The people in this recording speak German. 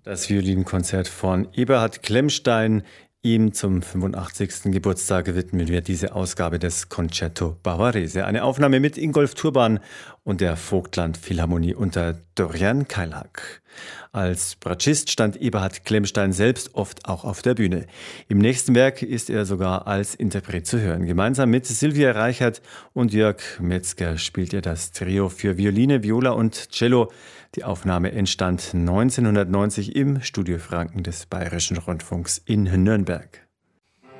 Das Violinkonzert von Eberhard Klemmstein. Ihm zum 85. Geburtstag widmen wir diese Ausgabe des Concerto Bavarese. Eine Aufnahme mit Ingolf Turban und der Vogtland Philharmonie unter Dorian Keilhack. Als Bratschist stand Eberhard Klemmstein selbst oft auch auf der Bühne. Im nächsten Werk ist er sogar als Interpret zu hören. Gemeinsam mit Sylvia Reichert und Jörg Metzger spielt er das Trio für Violine, Viola und Cello. Die Aufnahme entstand 1990 im Studio Franken des Bayerischen Rundfunks in Nürnberg.